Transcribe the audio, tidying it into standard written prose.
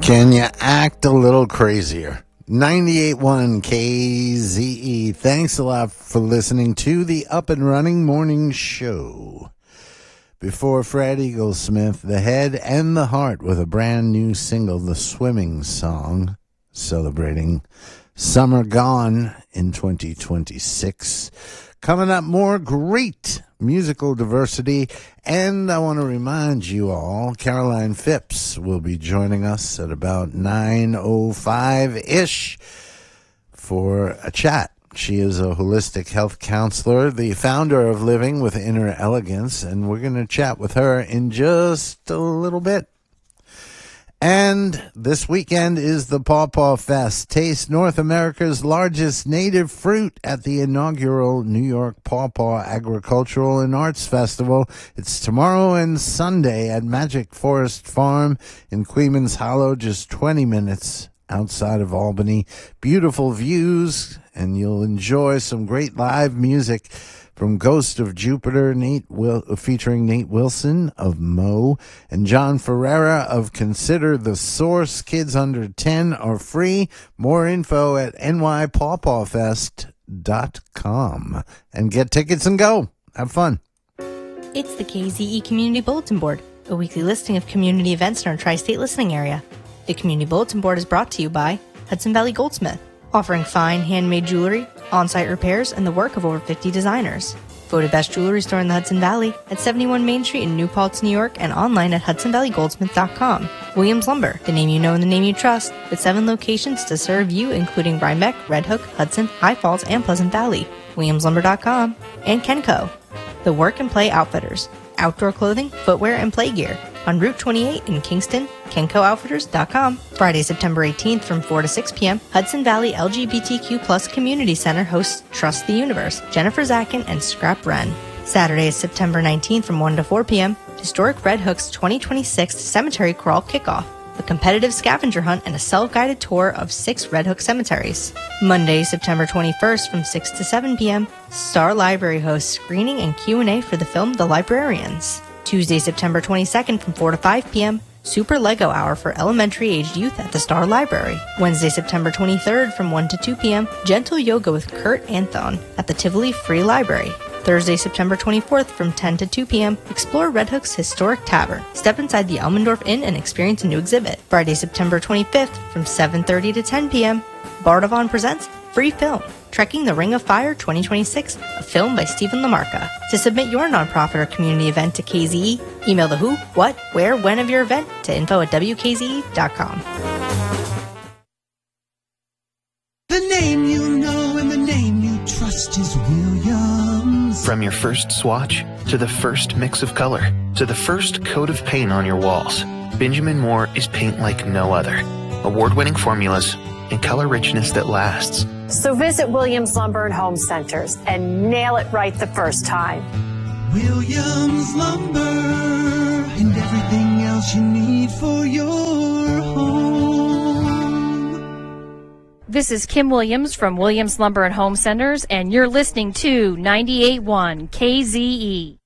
Can you act a little crazier? 98.1 KZE. Thanks a lot for listening to the Up and Running Morning Show. Before Fred Eaglesmith, the head and the heart with a brand new single, The Swimming Song, celebrating Summer Gone in 2026. Coming up, more great musical diversity, and I want to remind you all, Caroline Phipps will be joining us at about 9:05-ish for a chat. She is a holistic health counselor, the founder of Living with Inner Elegance, and we're going to chat with her in just a little bit. And this weekend is the Paw Paw Fest. Taste North America's largest native fruit at the inaugural New York Paw Paw Agricultural and Arts Festival. It's tomorrow and Sunday at Magic Forest Farm in Queens Hollow, just 20 minutes outside of Albany. Beautiful views, and you'll enjoy some great live music from Ghost of Jupiter, featuring Nate Wilson of Mo, and John Ferreira of Consider the Source. Kids under 10 are free. More info at nypawpawfest.com. And get tickets and go. Have fun. It's the KZE Community Bulletin Board, a weekly listing of community events in our tri-state listening area. The Community Bulletin Board is brought to you by Hudson Valley Goldsmith, offering fine handmade jewelry, on-site repairs, and the work of over 50 designers. Voted best jewelry store in the Hudson Valley at 71 Main Street in New Paltz, New York, and online at hudsonvalleygoldsmith.com. Williams Lumber, the name you know and the name you trust, with 7 locations to serve you, including Rhinebeck, Red Hook, Hudson, High Falls, and Pleasant Valley. WilliamsLumber.com. And Kenco, the work and play outfitters, outdoor clothing, footwear, and play gear. On Route 28 in Kingston, KencoOutfitters.com. Friday, September 18th from 4 to 6 p.m., Hudson Valley LGBTQ+ Community Center hosts Trust the Universe, Jennifer Zakin, and Scrap Wren. Saturday, September 19th from 1 to 4 p.m., Historic Red Hook's 2026 Cemetery Crawl Kickoff, a competitive scavenger hunt and a self-guided tour of 6 Red Hook cemeteries. Monday, September 21st from 6 to 7 p.m., Star Library hosts screening and Q&A for the film The Librarians. Tuesday, September 22nd from 4 to 5 p.m., Super Lego Hour for elementary-aged youth at the Star Library. Wednesday, September 23rd from 1 to 2 p.m., Gentle Yoga with Kurt Anthon at the Tivoli Free Library. Thursday, September 24th from 10 to 2 p.m., explore Red Hook's historic tavern. Step inside the Elmendorf Inn and experience a new exhibit. Friday, September 25th from 7:30 to 10 p.m., Bardavon presents Free Film, Trekking the Ring of Fire 2026, a film by Stephen Lamarca. To submit your nonprofit or community event to KZE, email the who, what, where, when of your event to info@wkze.com. The name you know and the name you trust is Williams. From your first swatch, to the first mix of color, to the first coat of paint on your walls, Benjamin Moore is paint like no other. Award-winning formulas and color richness that lasts. So visit Williams Lumber and Home Centers and nail it right the first time. Williams Lumber and everything else you need for your home. This is Kim Williams from Williams Lumber and Home Centers, and you're listening to 98.1 KZE.